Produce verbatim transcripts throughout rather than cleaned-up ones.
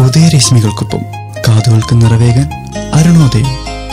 ഉദയരശ്മികൾക്കൊപ്പം കാതുകൾക്ക് നിറവേകാൻ അരുണോദയം.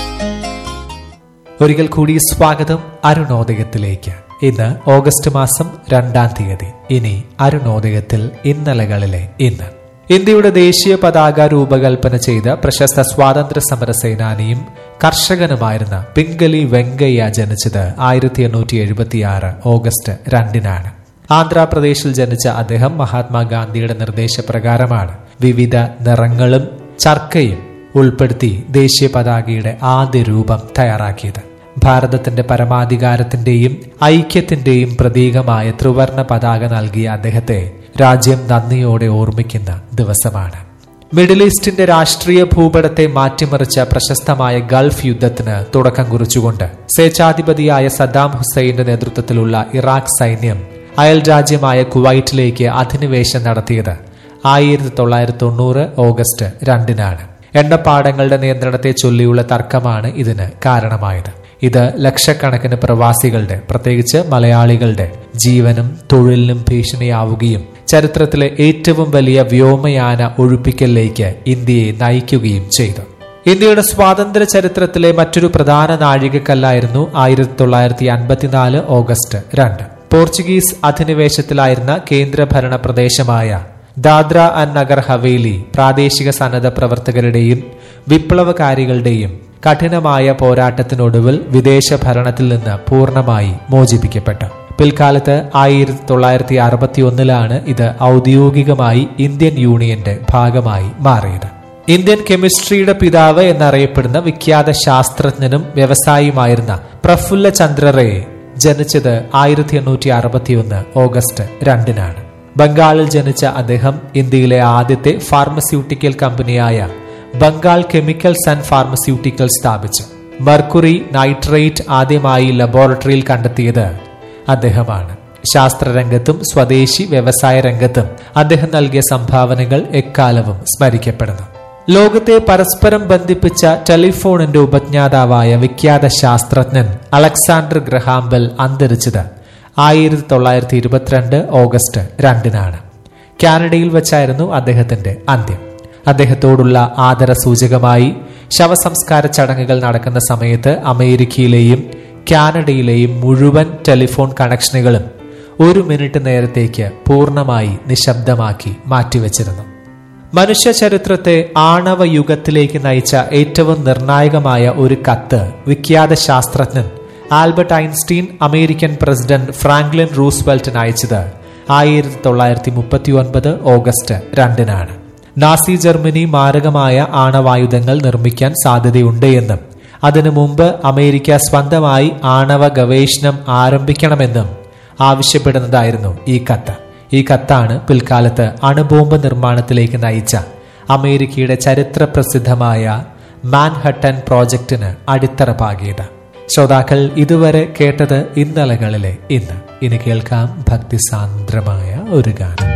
ഒരിക്കൽ കൂടി സ്വാഗതം അരുണോദയത്തിലേക്ക്. ഇന്ന് ഓഗസ്റ്റ് മാസം രണ്ടാം തീയതി. ഇനി അരുണോദയത്തിൽ ഇന്നലകളിലെ ഇന്ന്. ഇന്ത്യയുടെ ദേശീയ പതാക രൂപകൽപ്പന ചെയ്ത പ്രശസ്ത സ്വാതന്ത്ര്യ സമര സേനാനിയും കർഷകനുമായിരുന്ന പിംഗലി വെങ്കയ്യ ജനിച്ചത് ആയിരത്തി എണ്ണൂറ്റി എഴുപത്തി ആറ് ഓഗസ്റ്റ് രണ്ടിനാണ്. ആന്ധ്രാപ്രദേശിൽ ജനിച്ച അദ്ദേഹം മഹാത്മാഗാന്ധിയുടെ നിർദ്ദേശപ്രകാരമാണ് വിവിധ നിറങ്ങളും ചർക്കയും ഉൾപ്പെടുത്തി ദേശീയ പതാകയുടെ ആദ്യ രൂപം തയ്യാറാക്കിയത്. ഭാരതത്തിന്റെ പരമാധികാരത്തിന്റെയും ഐക്യത്തിന്റെയും പ്രതീകമായ ത്രിവർണ പതാക നൽകിയ അദ്ദേഹത്തെ രാജ്യം നന്ദിയോടെ ഓർമ്മിക്കുന്ന ദിവസമാണ്. മിഡിൽ ഈസ്റ്റിന്റെ രാഷ്ട്രീയ ഭൂപടത്തെ മാറ്റിമറിച്ച പ്രശസ്തമായ ഗൾഫ് യുദ്ധത്തിന് തുടക്കം കുറിച്ചുകൊണ്ട് സ്വേച്ഛാധിപതിയായ സദ്ദാം ഹുസൈന്റെ നേതൃത്വത്തിലുള്ള ഇറാഖ് സൈന്യം അയൽ രാജ്യമായ കുവൈറ്റിലേക്ക് അധിനിവേശം നടത്തിയത് ആയിരത്തി തൊള്ളായിരത്തി തൊണ്ണൂറ് ഓഗസ്റ്റ് രണ്ടിനാണ്. എണ്ണപ്പാടങ്ങളുടെ നിയന്ത്രണത്തെ ചൊല്ലിയുള്ള തർക്കമാണ് ഇതിന് കാരണമായത്. ഇത് ലക്ഷക്കണക്കിന് പ്രവാസികളുടെ, പ്രത്യേകിച്ച് മലയാളികളുടെ ജീവനും തൊഴിലിനും ഭീഷണിയാവുകയും ചരിത്രത്തിലെ ഏറ്റവും വലിയ വ്യോമയാന ഒഴിപ്പിക്കലിലേക്ക് ഇന്ത്യയെ നയിക്കുകയും ചെയ്തു. ഇന്ത്യയുടെ സ്വാതന്ത്ര്യ ചരിത്രത്തിലെ മറ്റൊരു പ്രധാന നാഴികക്കല്ലായിരുന്നു ആയിരത്തി തൊള്ളായിരത്തി അൻപത്തിനാല് ഓഗസ്റ്റ് രണ്ട്. പോർച്ചുഗീസ് അധിനിവേശത്തിലായിരുന്ന കേന്ദ്രഭരണ പ്രദേശമായ ദാദ്ര ആൻഡ് നഗർ ഹവേലി പ്രാദേശിക സന്നദ്ധ പ്രവർത്തകരുടെയും വിപ്ലവകാരികളുടെയും കഠിനമായ പോരാട്ടത്തിനൊടുവിൽ വിദേശ ഭരണത്തിൽ നിന്ന് പൂർണ്ണമായി മോചിപ്പിക്കപ്പെട്ടു. പിൽക്കാലത്ത് ആയിരത്തി തൊള്ളായിരത്തി അറുപത്തി ഒന്നിലാണ് ഇത് ഔദ്യോഗികമായി ഇന്ത്യൻ യൂണിയന്റെ ഭാഗമായി മാറിയത്. ഇന്ത്യൻ കെമിസ്ട്രിയുടെ പിതാവ് എന്നറിയപ്പെടുന്ന വിഖ്യാത ശാസ്ത്രജ്ഞനും വ്യവസായിയുമായിരുന്ന പ്രഫുല്ല ചന്ദ്ര റേ ജനിച്ചത് ആയിരത്തി എണ്ണൂറ്റി അറുപത്തി ഒന്ന് ഓഗസ്റ്റ് രണ്ടിനാണ്. ബംഗാളിൽ ജനിച്ച അദ്ദേഹം ഇന്ത്യയിലെ ആദ്യത്തെ ഫാർമസ്യൂട്ടിക്കൽ കമ്പനിയായ ബംഗാൾ കെമിക്കൽസ് ആൻഡ് ഫാർമസ്യൂട്ടിക്കൽ സ്ഥാപിച്ചു. മെർക്കുറി നൈട്രേറ്റ് ആദ്യമായി ലബോറട്ടറിയിൽ കണ്ടെത്തിയത് അദ്ദേഹമാണ്. ശാസ്ത്രരംഗത്തും സ്വദേശി വ്യവസായ രംഗത്തും അദ്ദേഹം നൽകിയ സംഭാവനകൾ എക്കാലവും സ്മരിക്കപ്പെടുന്നു. ലോകത്തെ പരസ്പരം ബന്ധിപ്പിച്ച ടെലിഫോണിന്റെ ഉപജ്ഞാതാവായ വിഖ്യാത ശാസ്ത്രജ്ഞൻ അലക്സാണ്ടർ ഗ്രഹാം ബെൽ അന്തരിച്ചത് ആയിരത്തി തൊള്ളായിരത്തി ഇരുപത്തിരണ്ട് ഓഗസ്റ്റ് രണ്ടിനാണ്. കാനഡയിൽ വെച്ചായിരുന്നു അദ്ദേഹത്തിന്റെ അന്ത്യം. അദ്ദേഹത്തോടുള്ള ആദര സൂചകമായി ശവസംസ്കാര ചടങ്ങുകൾ നടക്കുന്ന സമയത്ത് അമേരിക്കയിലെയും കാനഡയിലെയും മുഴുവൻ ടെലിഫോൺ കണക്ഷനുകളും ഒരു മിനിറ്റ് നേരത്തേക്ക് പൂർണ്ണമായി നിശബ്ദമാക്കി മാറ്റിവെച്ചിരുന്നു. മനുഷ്യ ചരിത്രത്തെ ആണവ യുഗത്തിലേക്ക് നയിച്ച ഏറ്റവും നിർണായകമായ ഒരു കത്ത് വിഖ്യാത ശാസ്ത്രജ്ഞൻ Albert Einstein American president Franklin റൂസ്വെൽറ്റിന് അയച്ചത് ആയിരത്തി തൊള്ളായിരത്തി മുപ്പത്തി ഒൻപത് ഓഗസ്റ്റ് രണ്ടിനാണ്. നാസി ജർമ്മനി മാരകമായ ആണവായുധങ്ങൾ നിർമ്മിക്കാൻ സാധ്യതയുണ്ട് എന്നും അതിനു മുമ്പ് അമേരിക്ക സ്വന്തമായി ആണവ ഗവേഷണം ആരംഭിക്കണമെന്നും ആവശ്യപ്പെടുന്നതായിരുന്നു ഈ കത്ത്. ഈ കത്താണ് പിൽക്കാലത്ത് അണുബോംബ് നിർമ്മാണത്തിലേക്ക് നയിച്ച അമേരിക്കയുടെ ചരിത്ര പ്രസിദ്ധമായ മാൻഹട്ടൻ പ്രോജക്റ്റിന് അടിത്തറ പാകിയത്. ശ്രോതാക്കൾ ഇതുവരെ കേട്ടത് ഇന്നലകളിലെ ഇന്ന്. ഇനി കേൾക്കാം ഭക്തിസാന്ദ്രമായ ഒരു ഗാനം.